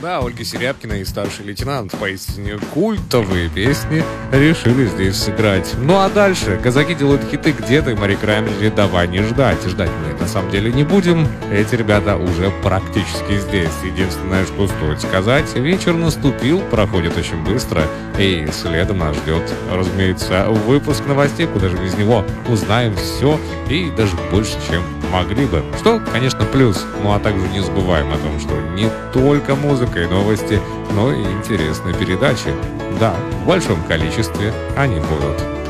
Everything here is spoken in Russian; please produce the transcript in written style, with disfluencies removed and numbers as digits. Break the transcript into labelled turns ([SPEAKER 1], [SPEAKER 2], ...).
[SPEAKER 1] Да, Ольга Серябкина и старший лейтенант, поистине культовые песни, решили здесь сыграть. Ну а дальше казаки делают хиты «Где ты, Мари Краймбрери, давай не ждать». Ждать мы на самом деле не будем, эти ребята уже практически здесь. Единственное, что стоит сказать, вечер наступил, проходит очень быстро, и следом нас ждет, разумеется, выпуск новостей, куда же без него узнаем все и даже больше, чем могли бы. Что, конечно, плюс. Ну а также не забываем о том, что не только музыка и новости, но и интересные передачи. Да, в большом количестве они будут.